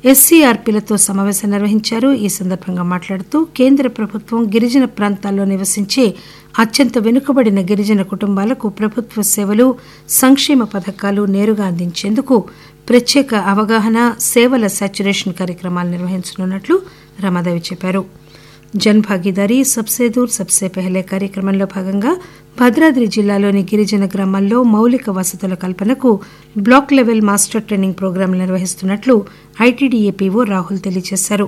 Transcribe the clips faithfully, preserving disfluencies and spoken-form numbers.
ఎస్సీఆర్పీలతో సమావేశం నిర్వహించారు. ఈ సందర్భంగా మాట్లాడుతూ కేంద్ర ప్రభుత్వం గిరిజన ప్రాంతాల్లో నివసించే అత్యంత వెనుకబడిన గిరిజన కుటుంబాలకు ప్రభుత్వ సేవలు, సంక్షేమ పథకాలు నేరుగా అందించేందుకు ప్రత్యేక అవగాహన, సేవల సాచ్యురేషన్ కార్యక్రమాలు నిర్వహించనున్నట్లు రమాదేవి చెప్పారు. జన్ భాగీదారీ సబ్సే దూర్ సబ్సే పెహలే కార్యక్రమంలో భాగంగా భద్రాద్రి జిల్లాలోని గిరిజన గ్రామాల్లో మౌలిక వసతుల కల్పనకు బ్లాక్ లెవెల్ మాస్టర్ ట్రైనింగ్ ప్రోగ్రాంలు నిర్వహిస్తున్నట్లు ఐటీడీఏపీఓ రాహుల్ తెలియజేశారు.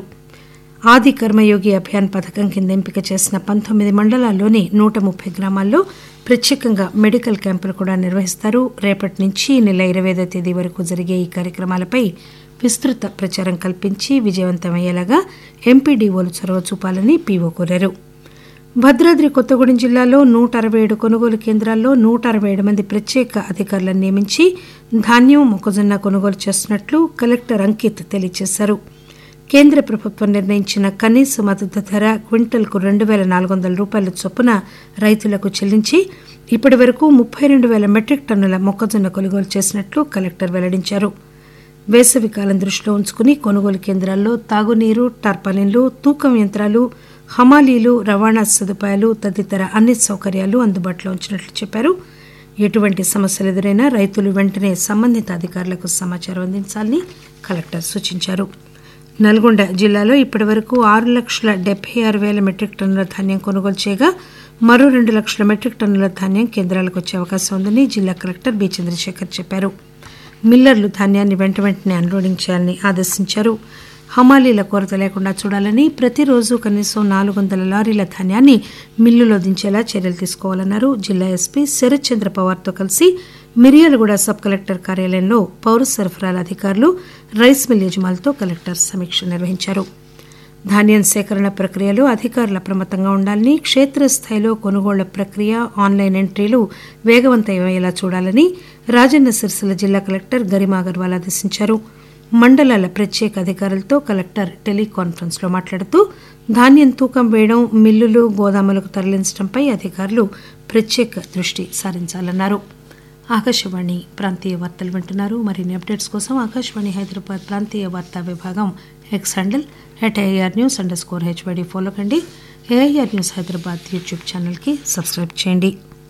ఆది కర్మయోగి అభియాన్ పథకం కింద ఎంపిక చేసిన పంతొమ్మిది మండలాల్లోని నూట ముప్పై గ్రామాల్లో ప్రత్యేకంగా మెడికల్ క్యాంపులు కూడా నిర్వహిస్తారు. రేపటి నుంచి నెల ఇరవై ఐదో తేదీ వరకు జరిగే ఈ కార్యక్రమాలపై విస్తృత ప్రచారం కల్పించి విజయవంతమయ్యేలాగా ఎంపీడీఓలు చొరవ చూపాలని పీఓ కోరారు. భద్రాద్రి కొత్తగూడెం జిల్లాలో నూట అరవై ఏడు కొనుగోలు కేంద్రాల్లో నూట అరవై ఏడు మంది ప్రత్యేక అధికారులను నియమించి ధాన్యం, మొక్కజొన్న కొనుగోలు చేస్తున్నట్లు కలెక్టర్ అంకిత్ తెలియజేశారు. కేంద్ర ప్రభుత్వం నిర్ణయించిన కనీస మద్దతు ధర క్వింటల్కు రెండు పేల నాలుగు వందల రూపాయల చొప్పున రైతులకు చెల్లించి ఇప్పటి వరకు ముప్పై రెండు పేల మెట్రిక్ టన్నుల మొక్కజొన్న కొనుగోలు చేసినట్లు కలెక్టర్ వెల్లడించారు. వేసవి కాలం దృష్టిలో ఉంచుకుని కొనుగోలు కేంద్రాల్లో తాగునీరు, టార్పాలిన్లు, తూకం యంత్రాలు, హమాలీలు, రవాణా సదుపాయాలు తదితర అన్ని సౌకర్యాలు అందుబాటులో ఉంచినట్లు చెప్పారు. ఎటువంటి సమస్యలు ఎదురైనా రైతులు వెంటనే సంబంధిత అధికారులకు సమాచారం అందించాలని కలెక్టర్ సూచించారు. నల్గొండ జిల్లాలో ఇప్పటి వరకు ఆరు లక్షల డెబ్బై ఆరు పేల మెట్రిక్ టన్నుల ధాన్యం కొనుగోలు చేయగా మరో రెండు లక్షల మెట్రిక్ టన్నుల ధాన్యం కేంద్రాలకు వచ్చే అవకాశం ఉందని జిల్లా కలెక్టర్ బి చంద్రశేఖర్ చెప్పారు. మిల్లర్లు ధాన్యాన్ని వెంట వెంటనే అన్లోడింగ్ చేయాలని ఆదేశించారు. హమాలీల కొరత లేకుండా చూడాలని, ప్రతిరోజు కనీసం నాలుగు వందల లారీల ధాన్యాన్ని మిల్లులో దించేలా చర్యలు తీసుకోవాలన్నారు. జిల్లా ఎస్పీ శరత్ చంద్ర పవార్తో కలిసి మిర్యాలగూడ సబ్ కలెక్టర్ కార్యాలయంలో పౌర సరఫరాల అధికారులు, రైస్ మిల్ యజమానులతో కలెక్టర్ సమీక్ష నిర్వహించారు. ధాన్యం సేకరణ ప్రక్రియలో అధికారులు అప్రమత్తంగా ఉండాలని, క్షేత్రస్థాయిలో కొనుగోళ్ల ప్రక్రియ, ఆన్లైన్ ఎంట్రీలు వేగవంతమయ్యేలా చూడాలని రాజన్న సిరిసిల్ల జిల్లా కలెక్టర్ గరిమా అగర్వాల్ ఆదేశించారు. మండలాల ప్రత్యేక అధికారులతో కలెక్టర్ టెలికాన్ఫరెన్స్ లో మాట్లాడుతూ ధాన్యం తూకం వేయడం, మిల్లులు, గోదాములకు తరలించడంపై అధికారులు ప్రత్యేక దృష్టి సారించాలన్నారు. ఆకాశవాణి ప్రాంతీయ వార్తలు వింటున్నారు. మరిన్ని అప్డేట్స్ కోసం ఆకాశవాణి హైదరాబాద్ ప్రాంతీయ వార్తా విభాగం X handle at AIR news under score HYD follow కండి. ఏఐఆర్ న్యూస్ హైదరాబాద్ యూట్యూబ్ ఛానల్కి సబ్స్క్రైబ్ చేయండి.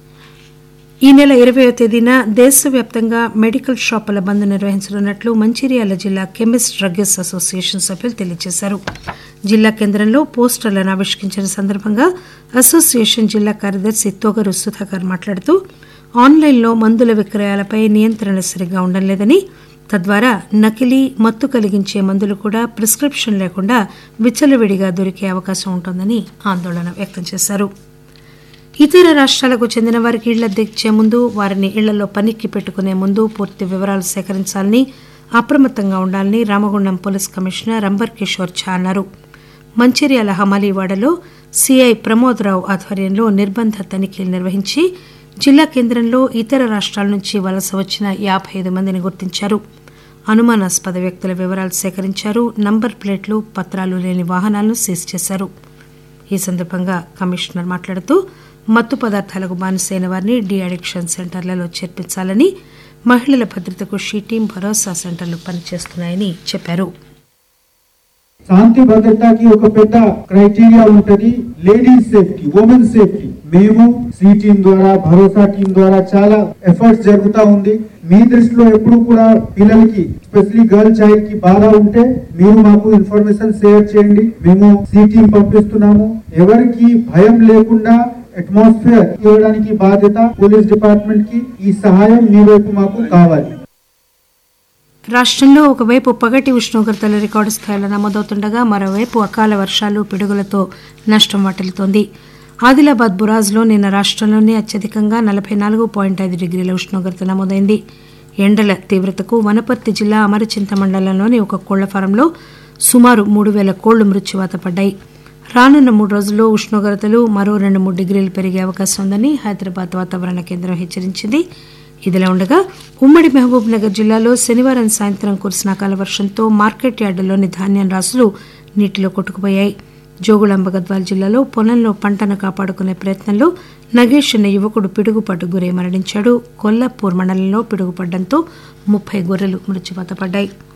ఈ నెల ఇరవయో తేదీన దేశవ్యాప్తంగా మెడికల్ షాపుల బంద్ నిర్వహించనున్నట్లు మంచిర్యాల జిల్లా కెమిస్ట్ డ్రగ్గర్స్ అసోసియేషన్ సభ్యులు తెలియజేశారు. జిల్లా కేంద్రంలో పోస్టర్లను ఆవిష్కరించిన సందర్భంగా అసోసియేషన్ జిల్లా కార్యదర్శి తోగరు సుధాకర్ మాట్లాడుతూ ఆన్లైన్లో మందుల విక్రయాలపై నియంత్రణ సరిగ్గా ఉండడం లేదని, తద్వారా నకిలీ, మత్తు కలిగించే మందులు కూడా ప్రిస్క్రిప్షన్ లేకుండా విచ్చలవిడిగా దొరికే అవకాశం ఉంటోందని ఆందోళన వ్యక్తం చేశారు. ఇతర రాష్ట్రాలకు చెందిన వారికి ఇళ్ల దిచ్చే ముందు, వారిని ఇళ్లలో పనికి పెట్టుకునే ముందు పూర్తి వివరాలు సేకరించాలని, అప్రమత్తంగా ఉండాలని Ramagundam police commissioner amber Kishore ఝా అన్నారు. మంచిర్యాల హమాలీవాడలో సిఐ ప్రమోద్ రావు ఆధ్వర్యంలో నిర్బంధ తనిఖీలు నిర్వహించి జిల్లా కేంద్రంలో ఇతర రాష్ట్రాల నుంచి వలస వచ్చిన యాభై ఐదు మందిని గుర్తించారు. అనుమానాస్పద వ్యక్తుల వివరాలు సేకరించారు. నంబర్ ప్లేట్లు, పత్రాలు లేని వాహనాలను సీజ్ చేశారు. ఈ సందర్భంగా కమిషనర్ మాట్లాడుతూ మత్తు పదార్థాలకు బానిసైన వారిని డీ అడిక్షన్ సెంటర్లలో చేర్పించాలని, మహిళల భద్రతకు షీ టీం, భరోసా సెంటర్లు పనిచేస్తున్నాయని చెప్పారు. శాంతి భద్రతకి ఒక పెద్ద క్రైటీరియా ఉంటది, లేడీస్ సేఫ్టీ, ఉమెన్ సేఫ్టీ. మేము సి టీం ద్వారా, భరోసా టీం ద్వారా చాలా ఎఫర్ట్స్ జరుగుతా ఉంది. మీ దృష్టిలో ఎప్పుడు కూడా పిల్లలకి, స్పెషల్లీ గర్ల్ చైల్డ్ కి బాధ ఉంటే మీరు మాకు ఇన్ఫర్మేషన్ షేర్ చేయండి. మేము సి టీం పంపిస్తున్నాము. ఎవరికి భయం లేకుండా అట్మాస్ఫియర్ ఇవ్వడానికి బాధ్యత పోలీస్ డిపార్ట్మెంట్ కి. ఈ సహాయం మీ వైపు మాకు కావాలి. రాష్ట్రంలో ఒకవైపు పగటి ఉష్ణోగ్రతలు రికార్డు స్థాయిలో నమోదవుతుండగా మరోవైపు అకాల వర్షాలు, పిడుగులతో నష్టం వాటిల్లుతోంది. ఆదిలాబాద్ బురాజ్లో నిన్న రాష్ట్రంలోనే అత్యధికంగా నలభై నాలుగు పాయింట్ ఐదు డిగ్రీల ఉష్ణోగ్రత నమోదైంది. ఎండల తీవ్రతకు వనపర్తి జిల్లా అమరచింత మండలంలోని ఒక కోళ్ల ఫారంలో సుమారు మూడు వేల కోళ్లు మృత్యువాత పడ్డాయి. రానున్న మూడు రోజుల్లో ఉష్ణోగ్రతలు మరో రెండు మూడు డిగ్రీలు పెరిగే అవకాశం ఉందని హైదరాబాద్ వాతావరణ కేంద్రం హెచ్చరించింది. ఇదిలా ఉండగా ఉమ్మడి మహబూబ్ నగర్ జిల్లాలో శనివారం సాయంత్రం కురిసిన అకాల వర్షంతో మార్కెట్ యార్డులోని ధాన్యం రాసులు నీటిలో కొట్టుకుపోయాయి. జోగులాంబ గద్వాల జిల్లాలో పొలంలో పంటను కాపాడుకునే ప్రయత్నంలో నగేష్ అనే యువకుడు పిడుగుపాటు గురై మరణించాడు. కొల్లాపూర్ మండలంలో పిడుగుపడ్డంతో ముప్పై గొర్రెలు మృత్యువాత పడ్డాయి.